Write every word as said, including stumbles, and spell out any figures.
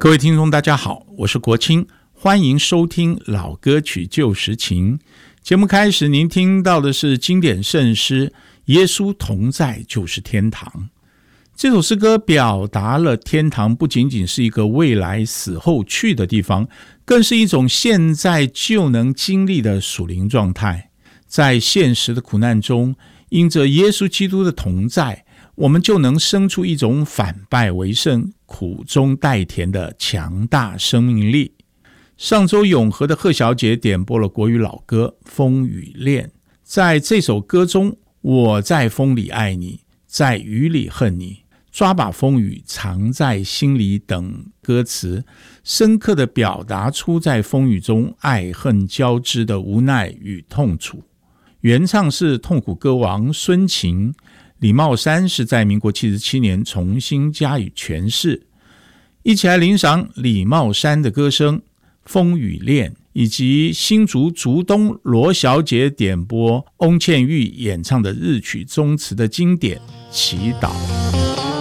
各位听众大家好，我是国清，欢迎收听老歌曲旧时情。节目开始您听到的是经典圣诗耶稣同在就是天堂。这首诗歌表达了天堂不仅仅是一个未来死后去的地方，更是一种现在就能经历的属灵状态。在现实的苦难中，因着耶稣基督的同在，我们就能生出一种反败为胜、苦中带甜的强大生命力。上周永和的贺小姐点播了国语老歌《风与恋》，在这首歌中，我在风里爱你，在雨里恨你，抓把风雨藏在心里等歌词，深刻地表达出在风雨中爱恨交织的无奈与痛楚。原唱是痛苦歌王孙晴，李茂山是在民国七十七年重新加以诠释。一起来欣赏李茂山的歌声《风与恋》，以及新竹竹东罗小姐点播翁倩玉演唱的日曲宗词的经典《祈祷》。